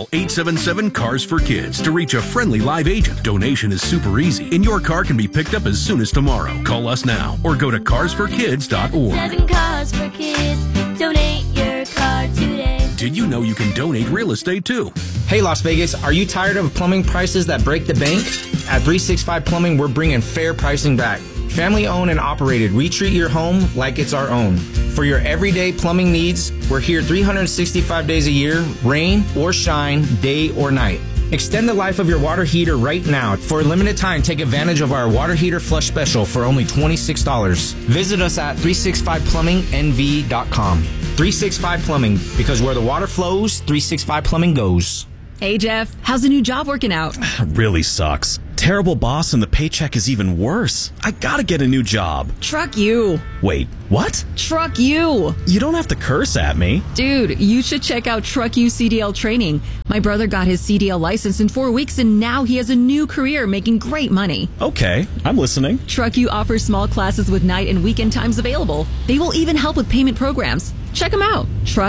Call 877-CARS-FOR-KIDS to reach a friendly live agent. Donation is super easy, and your car can be picked up as soon as tomorrow. Call us now or go to carsforkids.org. 7 Cars for Kids. Donate your car today. Did you know you can donate real estate too? Hey, Las Vegas, are you tired of plumbing prices that break the bank? At 365 Plumbing, we're bringing fair pricing back. Family owned and operated, we treat your home like it's our own. For your everyday plumbing needs, we're here 365 days a year, rain or shine, day or night. Extend the life of your water heater right now. For a limited time, take advantage of our water heater flush special for only $26. Visit us at 365plumbingnv.com. 365 Plumbing, because where the water flows, 365 Plumbing goes. Hey, Jeff, how's the new job working out? Really sucks. Terrible boss and the paycheck is even worse. I gotta get a new job. Truck you. Wait, what? Truck you. You don't have to curse at me. Dude, you should check out Truck You CDL training. My brother got his CDL license in 4 weeks and now he has a new career making great money. Okay, I'm listening. Truck You offers small classes with night and weekend times available. They will even help with payment programs. Check them out.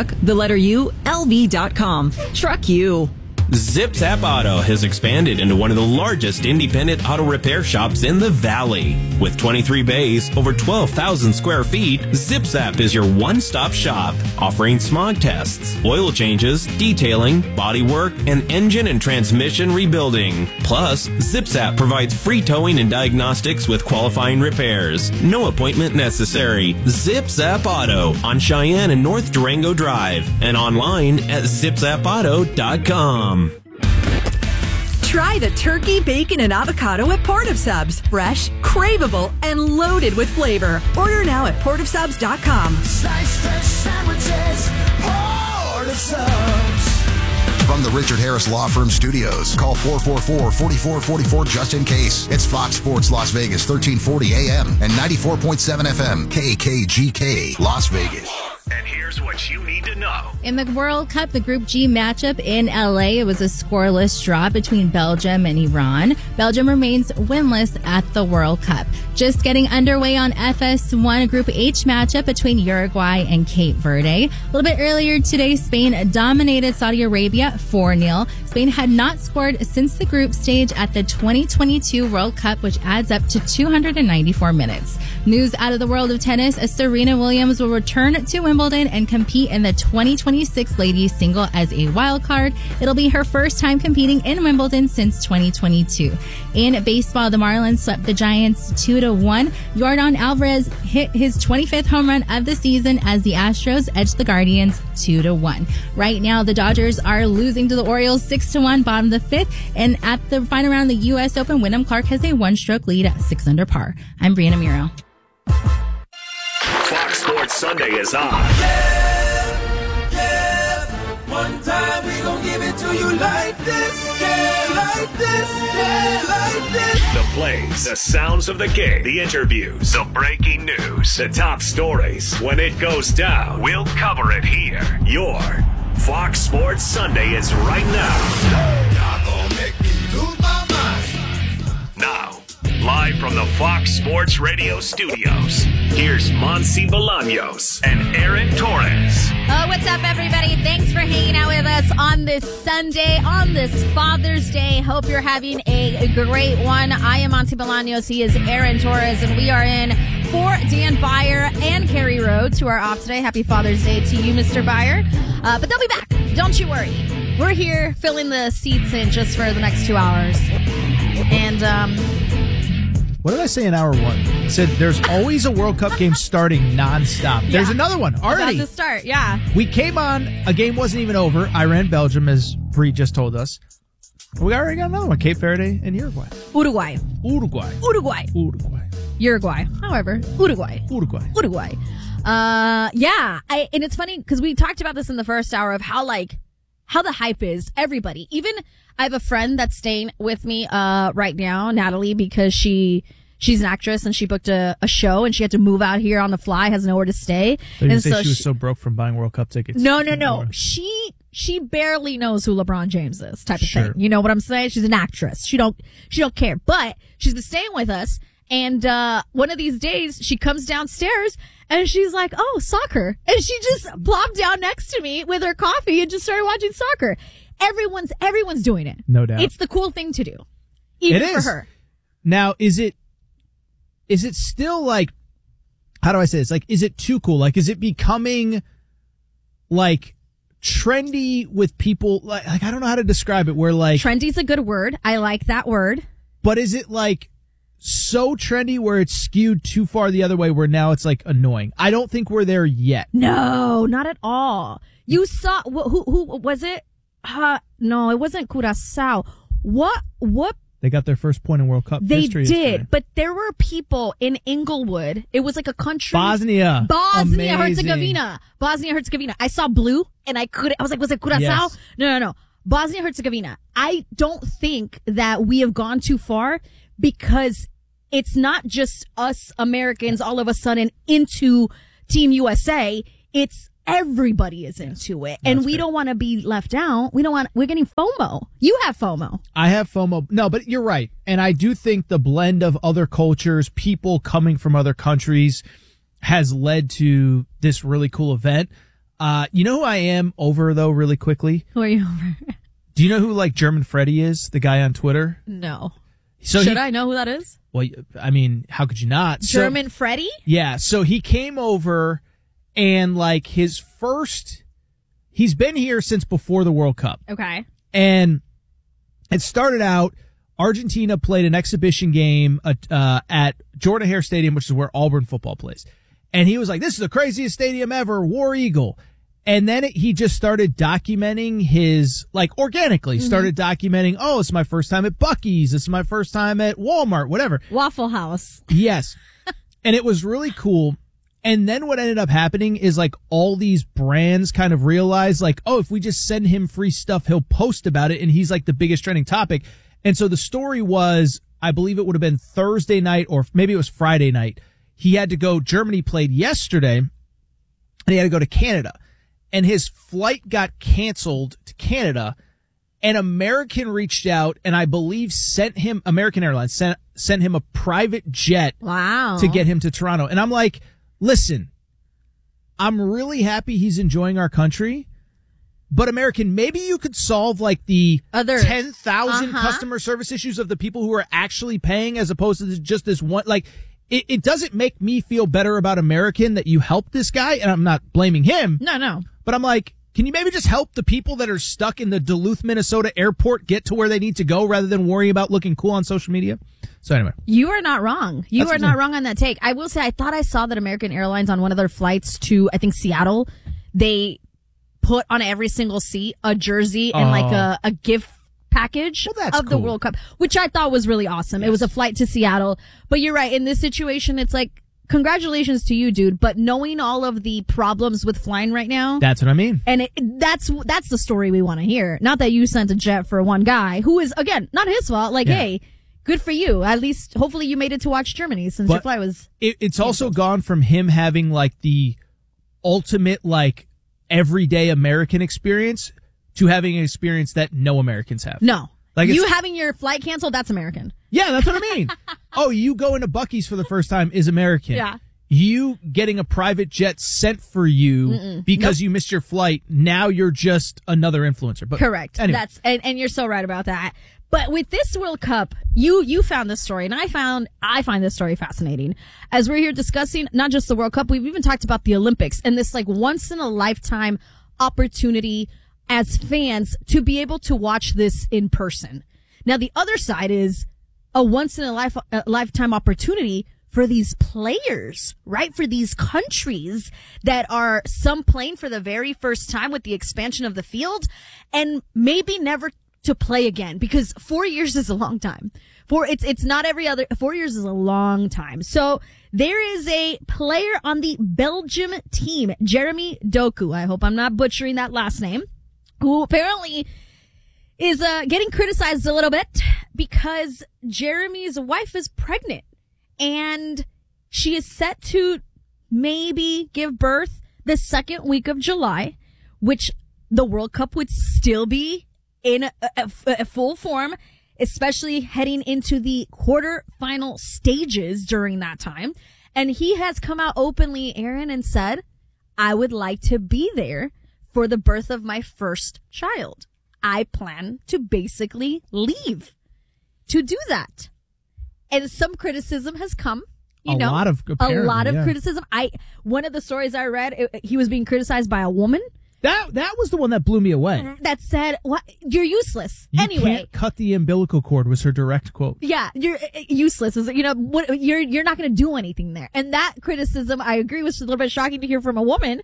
LV.com. Truck You. Zip Zap Auto has expanded into one of the largest independent auto repair shops in the Valley. With 23 bays, over 12,000 square feet, Zip Zap is your one-stop shop, offering smog tests, oil changes, detailing, body work, and engine and transmission rebuilding. Plus, Zip Zap provides free towing and diagnostics with qualifying repairs. No appointment necessary. Zip Zap Auto on Cheyenne and North Durango Drive and online at zipzapauto.com. Try the turkey, bacon, and avocado at Port of Subs. Fresh, craveable, and loaded with flavor. Order now at portofsubs.com. Slice fresh sandwiches, Port of Subs. From the Richard Harris Law Firm Studios, call 444-4444 just in case. It's Fox Sports Las Vegas, 1340 AM and 94.7 FM, KKGK, Las Vegas. And here's what you need to know. In the World Cup, the Group G matchup in LA, it was a scoreless draw between Belgium and Iran. Belgium remains winless at the World Cup. Just getting underway on FS1, Group H matchup between Uruguay and Cape Verde. A little bit earlier today, Spain dominated Saudi Arabia 4-0. Spain had not scored since the group stage at the 2022 World Cup, which adds up to 294 minutes. News out of the world of tennis, Serena Williams will return to Wimbledon and compete in the 2026 ladies single as a wild card. It'll be her first time competing in Wimbledon since 2022. In baseball, the Marlins swept the Giants 2-1. Yordan Alvarez hit his 25th home run of the season as the Astros edged the Guardians 2-1. Right now, the Dodgers are losing to the Orioles 6-1, bottom of the fifth. And at the final round of the U.S. Open, Wyndham Clark has a one-stroke lead at 6 under par. I'm Brianna Miro. Fox Sports Sunday is on. Yeah. One time we gon' give it to you like this. Yeah, like this. Yeah, like this. The plays, the sounds of the game, the interviews, the breaking news, the top stories. When it goes down, we'll cover it here. Your Fox Sports Sunday is right now. Y'all gon' make me lose my mind. Now, live from the Fox Sports Radio studios, here's Monsi Bolaños and Aaron Torres. Oh, what's up, everybody? Thanks for hanging out with us on this Sunday, on this Father's Day. Hope you're having a great one. I am Monsi Bolaños. He is Aaron Torres, and we are in for Dan Beyer and Carrie Rhodes, who are off today. Happy Father's Day to you, Mr. Beyer. But they'll be back. Don't you worry. We're here filling the seats in just for the next 2 hours. And, what did I say in hour one? I said there's always a World Cup game starting nonstop. There's another one already. About to start, yeah. We came on, a game wasn't even over. Iran, Belgium, as Bree just told us. We already got another one, Cape Verde and Uruguay. Uruguay. However, Uruguay. Yeah. And it's funny because we talked about this in the first hour of how the hype is. Everybody, even I have a friend that's staying with me right now, Natalie, because she's an actress and she booked a show and she had to move out here on the fly, has nowhere to stay. And so she was so broke from buying World Cup tickets. No. She barely knows who LeBron James is, type of thing. You know what I'm saying? She's an actress. She don't care. But she's been staying with us, and one of these days she comes downstairs and she's like, "Oh, soccer!" And she just plopped down next to me with her coffee and just started watching soccer. Everyone's doing it. No doubt. It's the cool thing to do. Even for her. Now, is it still like, how do I say this? Like, is it too cool? Like, is it becoming like trendy with people? Like I don't know how to describe it. Where like trendy's a good word. I like that word. But is it like so trendy where it's skewed too far the other way where now it's like annoying? I don't think we're there yet. No, not at all. You saw who was it? No, it wasn't Curaçao. What? They got their first point in World Cup history. They did, yesterday. but there were people in Inglewood. It was like a country. Bosnia-Herzegovina. Bosnia-Herzegovina. I saw blue and I was like, was it Curaçao? Yes. No. Bosnia-Herzegovina. I don't think that we have gone too far because it's not just us Americans all of a sudden into Team USA. It's everybody is into it. And we don't want to be left out. We're getting FOMO. You have FOMO. I have FOMO. No, but you're right. And I do think the blend of other cultures, people coming from other countries has led to this really cool event. You know who I am over though, really quickly? Who are you over? Do you know who like German Freddy is? The guy on Twitter? No. So Should I know who that is? Well, I mean, how could you not? German Freddy? Yeah. So he came over and like he's been here since before the World Cup. Okay. And it started out, Argentina played an exhibition game at Jordan Hare Stadium, which is where Auburn football plays. And he was like, this is the craziest stadium ever, War Eagle. And then he just started documenting his, like organically started documenting, oh, it's my first time at Buc-ee's. It's my first time at Walmart, whatever. Waffle House. Yes. And it was really cool. And then what ended up happening is like all these brands kind of realized like, oh, if we just send him free stuff, he'll post about it. And he's like the biggest trending topic. And so the story was, I believe it would have been Thursday night or maybe it was Friday night. He had to go, Germany played yesterday and he had to go to Canada. And his flight got canceled to Canada. And American reached out and I believe American Airlines sent him a private jet. Wow. To get him to Toronto. And I'm like, listen, I'm really happy he's enjoying our country, but American, maybe you could solve like the other 10,000 customer service issues of the people who are actually paying as opposed to just this one. Like, it doesn't make me feel better about American that you helped this guy, and I'm not blaming him. No. But I'm like, can you maybe just help the people that are stuck in the Duluth, Minnesota airport get to where they need to go rather than worry about looking cool on social media? So anyway. You are not wrong. You are not wrong on that take. I will say, I thought I saw that American Airlines on one of their flights to, I think, Seattle, they put on every single seat a jersey and like a gift package of the World Cup, which I thought was really awesome. Yes. It was a flight to Seattle. But you're right. In this situation, it's like, congratulations to you, dude. But knowing all of the problems with flying right now. That's what I mean. And that's the story we want to hear. Not that you sent a jet for one guy who is, again, not his fault. Like, hey, good for you. At least, hopefully you made it to watch Germany since your flight was. It's also gone from him having like the ultimate, like, everyday American experience to having an experience that no Americans have. No. Like you having your flight canceled, that's American. Yeah, that's what I mean. Oh, you go into Buc-ee's for the first time is American. Yeah. You getting a private jet sent for you because you missed your flight, now you're just another influencer. But correct. Anyway. And you're so right about that. But with this World Cup, you found this story, and I find this story fascinating. As we're here discussing not just the World Cup, we've even talked about the Olympics and this like once in a lifetime opportunity as fans to be able to watch this in person. Now, the other side is a once in a lifetime opportunity for these players, right? For these countries that are some playing for the very first time with the expansion of the field and maybe never to play again, because 4 years is a long time. It's not every other, 4 years is a long time. So there is a player on the Belgium team, Jeremy Doku. I hope I'm not butchering that last name, who apparently is getting criticized a little bit because Jeremy's wife is pregnant and she is set to maybe give birth the second week of July, which the World Cup would still be in a full form, especially heading into the quarterfinal stages during that time. And he has come out openly, Aaron, and said, I would like to be there for the birth of my first child. I plan to basically leave to do that. And some criticism has come. A lot of criticism. One of the stories I read, he was being criticized by a woman. That was the one that blew me away. That said, "What? You're useless." You anyway, can't cut the umbilical cord was her direct quote. Yeah, you're useless. You're not going to do anything there. And that criticism, I agree, was a little bit shocking to hear from a woman.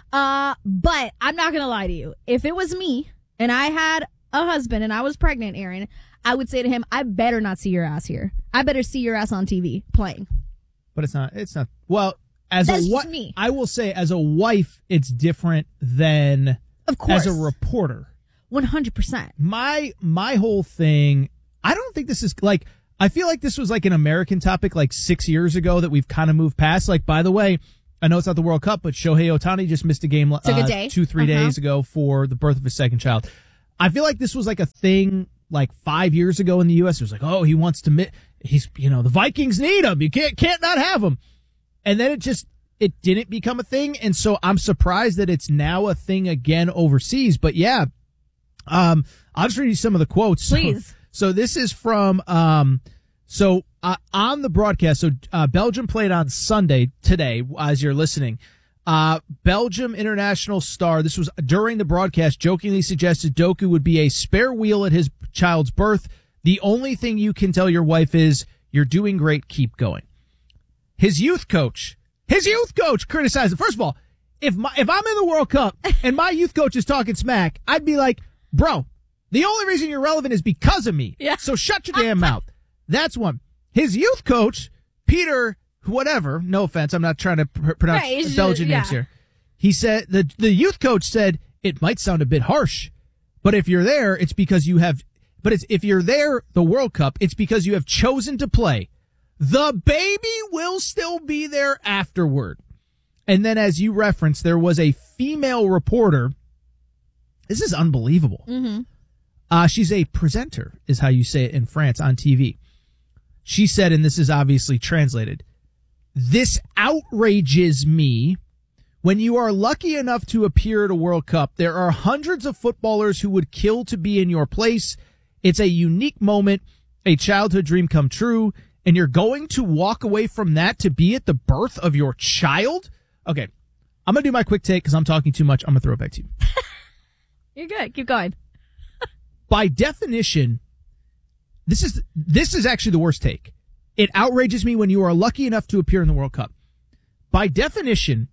But I'm not going to lie to you. If it was me and I had a husband and I was pregnant, Aaron, I would say to him, "I better not see your ass here. I better see your ass on TV playing." But it's not. Well, as That's a just me. I will say, as a wife, it's different than of course as a reporter. 100%. My whole thing. I don't think this is like. I feel like this was like an American topic like 6 years ago that we've kind of moved past. Like, by the way, I know it's not the World Cup, but Shohei Ohtani just missed a game 2-3 days ago for the birth of his second child. I feel like this was like a thing like 5 years ago in the U.S. It was like, oh, he wants to. He's, the Vikings need him. You can't not have him. And then it didn't become a thing. And so I'm surprised that it's now a thing again overseas. But yeah, I'll just read you some of the quotes. Please. So this is from, on the broadcast. So, Belgium played on Sunday today as you're listening. Belgium international star. This was during the broadcast, jokingly suggested Doku would be a spare wheel at his child's birth. The only thing you can tell your wife is you're doing great. Keep going. His youth coach criticized it. First of all, if I'm in the World Cup and my youth coach is talking smack, I'd be like, bro, the only reason you're relevant is because of me. Yeah. So shut your damn mouth. That's one. His youth coach, Peter, whatever, no offense, I'm not trying to pronounce Belgian names here. He said, the youth coach said, it might sound a bit harsh, but if you're there, it's because you have, if you're there, the World Cup, it's because you have chosen to play. The baby will still be there afterward. And then, as you referenced, there was a female reporter. This is unbelievable. Mm-hmm. She's a presenter, is how you say it in France on TV. She said, and this is obviously translated, "This outrages me. When you are lucky enough to appear at a World Cup, there are hundreds of footballers who would kill to be in your place. It's a unique moment, a childhood dream come true, and you're going to walk away from that to be at the birth of your child?" Okay, I'm going to do my quick take because I'm talking too much. I'm going to throw it back to you. You're good. Keep going. By definition, this is actually the worst take. It outrages me when you are lucky enough to appear in the World Cup. By definition,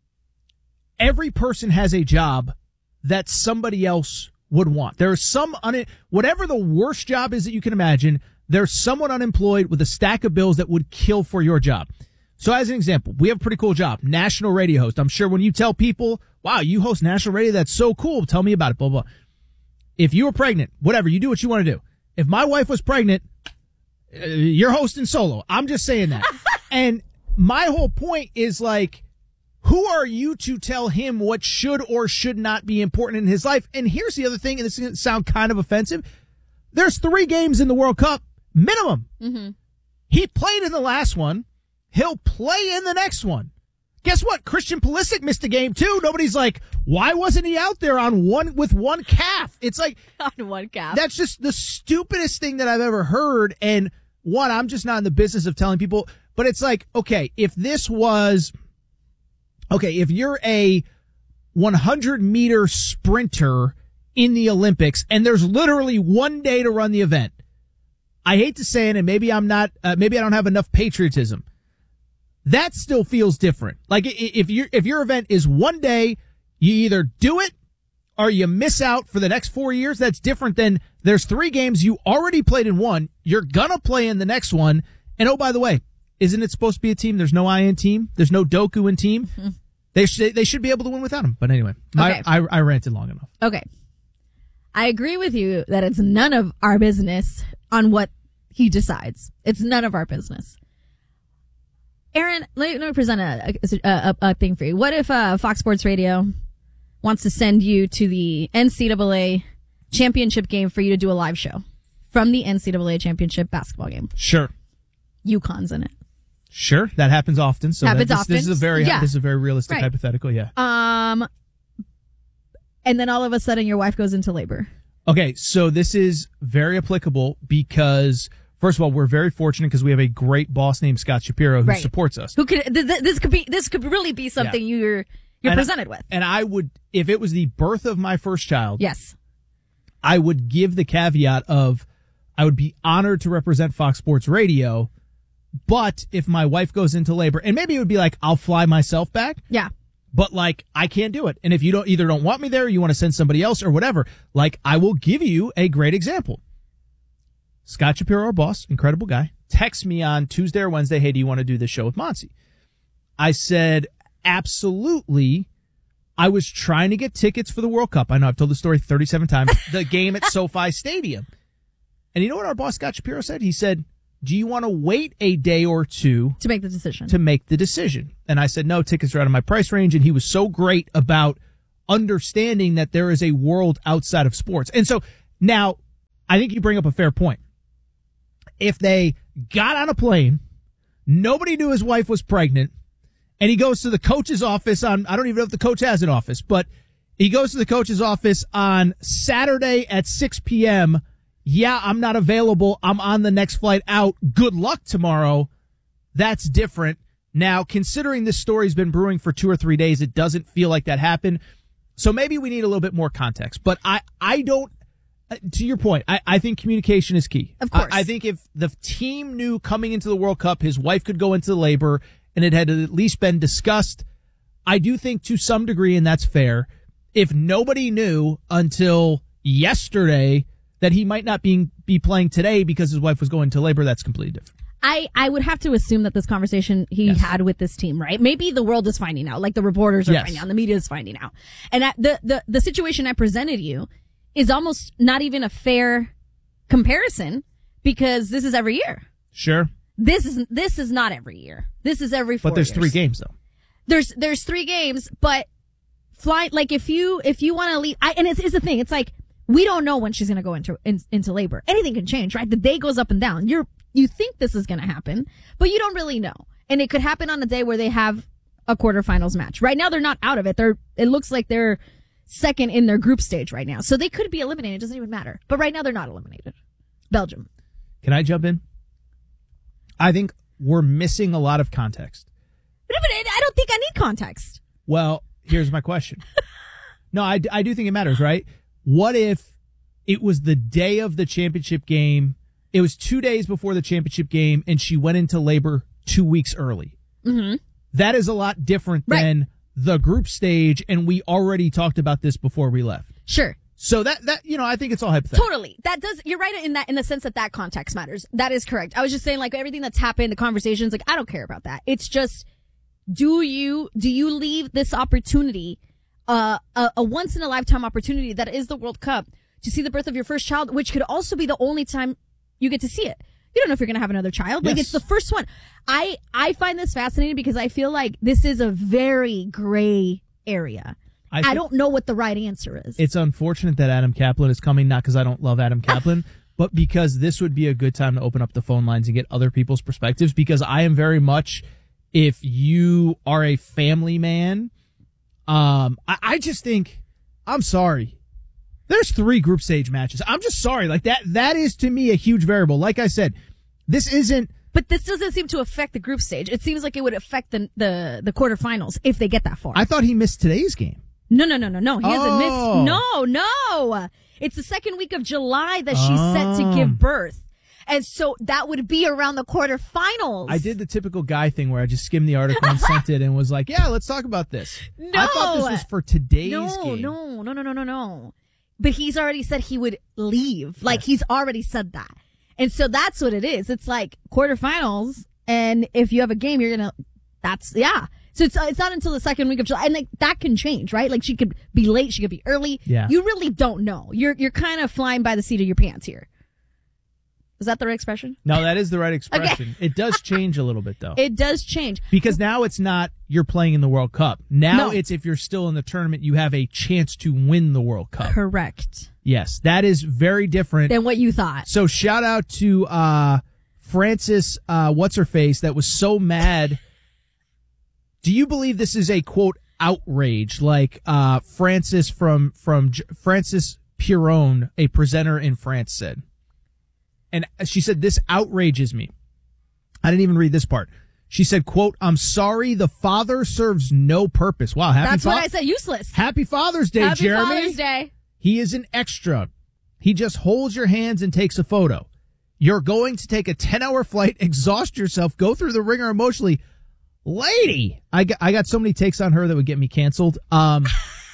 every person has a job that somebody else would want. There is whatever the worst job is that you can imagine, there's someone unemployed with a stack of bills that would kill for your job. So as an example, we have a pretty cool job, national radio host. I'm sure when you tell people, wow, you host national radio, that's so cool, tell me about it, blah, blah. If you were pregnant, whatever, you do what you want to do. If my wife was pregnant, you're hosting solo. I'm just saying that. And my whole point is like, who are you to tell him what should or should not be important in his life? And here's the other thing, and this is going to sound kind of offensive. There's 3 games in the World Cup, minimum. Mm-hmm. He played in the last one. He'll play in the next one. Guess what? Christian Pulisic missed a game too. Nobody's like, why wasn't he out there with one calf? It's like on one calf. That's just the stupidest thing that I've ever heard. And one, I'm just not in the business of telling people, but it's like, okay, if you're a 100-meter sprinter in the Olympics and there's literally 1 day to run the event, I hate to say it, and maybe I don't have enough patriotism. That still feels different. Like if your event is 1 day, you either do it or you miss out for the next 4 years. That's different than there's 3 games you already played in one. You're gonna play in the next one. And oh, by the way, isn't it supposed to be a team? There's no I in team. There's no Doku in team. Mm-hmm. They should be able to win without him. But anyway, okay. I ranted long enough. Okay. I agree with you that it's none of our business on what he decides. It's none of our business. Aaron, let me present a thing for you. What if Fox Sports Radio wants to send you to the NCAA championship game for you to do a live show from the NCAA championship basketball game? Sure. UConn's in it. Sure, that happens often. So often. This is a very realistic hypothetical. Yeah. And then all of a sudden your wife goes into labor. Okay, so this is very applicable because, first of all, we're very fortunate because we have a great boss named Scott Shapiro who supports us. Who could this could really be something you're presented with. And I would, if it was the birth of my first child, yes, I would give the caveat of I would be honored to represent Fox Sports Radio, but if my wife goes into labor, and maybe it would be like I'll fly myself back. Yeah. But like I can't do it. And if you don't want me there, you want to send somebody else or whatever, like I will give you a great example. Scott Shapiro, our boss, incredible guy, texts me on Tuesday or Wednesday, hey, do you want to do this show with Monty? I said, absolutely. I was trying to get tickets for the World Cup. I know I've told the story 37 times. The game at SoFi Stadium. And you know what our boss Scott Shapiro said? He said, do you want to wait a day or two to make the decision? And I said, no, tickets are out of my price range. And he was so great about understanding that there is a world outside of sports. And so now I think you bring up a fair point. If they got on a plane, nobody knew his wife was pregnant, and he goes to the coach's office I don't even know if the coach has an office, but he goes to the coach's office on Saturday at 6 p.m., yeah, I'm not available. I'm on the next flight out. Good luck tomorrow. That's different. Now, considering this story's been brewing for 2 or 3 days, it doesn't feel like that happened. So maybe we need a little bit more context. But I don't, to your point, I think communication is key. Of course. I think if the team knew coming into the World Cup his wife could go into labor and it had at least been discussed, I do think to some degree, and that's fair, if nobody knew until yesterday that he might not be playing today because his wife was going to labor, that's completely different. I would have to assume that this conversation he had with this team, right? Maybe the world is finding out, like the reporters are finding out, the media is finding out. And the situation I presented you is almost not even a fair comparison because this is every year. Sure. This is not every year. This is every 4 years. But there's 3 games though. There's 3 games, but like if you want to leave, and it's the thing, it's like, we don't know when she's going to go into labor. Anything can change, right? The day goes up and down. You think this is going to happen, but you don't really know. And it could happen on a day where they have a quarterfinals match. Right now, they're not out of it. It looks like they're second in their group stage right now. So they could be eliminated. It doesn't even matter. But right now, they're not eliminated. Belgium. Can I jump in? I think we're missing a lot of context. But I don't think I need context. Well, here's my question. No, I do think it matters, right? What if it was the day of the championship game? It was 2 days before the championship game, and she went into labor 2 weeks early. Mm-hmm. That is a lot different than the group stage, and we already talked about this before we left. Sure. So that I think it's all hypothetical. Totally. You're right in the sense that context matters. That is correct. I was just saying, like, everything that's happened, the conversations, like, I don't care about that. It's just, do you leave this opportunity, a once in a lifetime opportunity that is the World Cup, to see the birth of your first child, which could also be the only time you get to see it. You don't know if you're going to have another child. Yes. Like, it's the first one. I find this fascinating because I feel like this is a very gray area. I don't know what the right answer is. It's unfortunate that Adam Kaplan is coming, not because I don't love Adam Kaplan, but because this would be a good time to open up the phone lines and get other people's perspectives, because I am very much, if you are a family man, I just think, I'm sorry. There's 3 group stage matches. I'm just sorry. Like that is to me a huge variable. Like I said, this isn't. But this doesn't seem to affect the group stage. It seems like it would affect the quarterfinals if they get that far. I thought he missed today's game. No. He hasn't missed. No. It's the second week of July that she's set to give birth. And so that would be around the quarterfinals. I did the typical guy thing where I just skimmed the article and sent it and was like, yeah, let's talk about this. No. I thought this was for today's game. No. But he's already said he would leave. Like, he's already said that. And so that's what it is. It's like quarterfinals, and if you have a game, So it's not until the second week of July, and like that can change, right? Like, she could be late, she could be early. Yeah. You really don't know. You're kind of flying by the seat of your pants here. Is that the right expression? No, that is the right expression. Okay. It does change a little bit, though. It does change. Because now it's not you're playing in the World Cup. Now it's if you're still in the tournament, you have a chance to win the World Cup. Correct. Yes, that is very different than what you thought. So shout out to Francis, what's-her-face, that was so mad. Do you believe this is a, quote, outrage? Like Francis from Francis Piron, a presenter in France, said. And she said, this outrages me. I didn't even read this part. She said, quote, I'm sorry, the father serves no purpose. Wow, That's what I said, useless. Happy Father's Day, Happy Jeremy. Father's Day. He is an extra. He just holds your hands and takes a photo. You're going to take a 10-hour flight, exhaust yourself, go through the ringer emotionally. Lady, I got so many takes on her that would get me canceled. And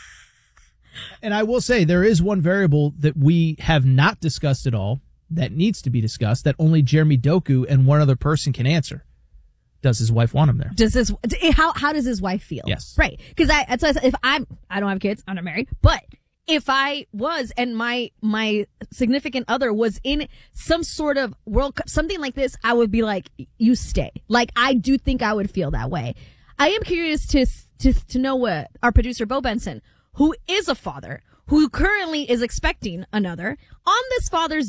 I will say there is one variable that we have not discussed at all that needs to be discussed that only Jeremy Doku and one other person can answer. Does his wife want him there? How does his wife feel? Yes. Right. Because that's why I said, if I don't have kids, I'm not married, but if I was and my significant other was in some sort of World Cup, something like this, I would be like, you stay. Like, I do think I would feel that way. I am curious to know what our producer, Bo Benson, who is a father, who currently is expecting another, on this Father's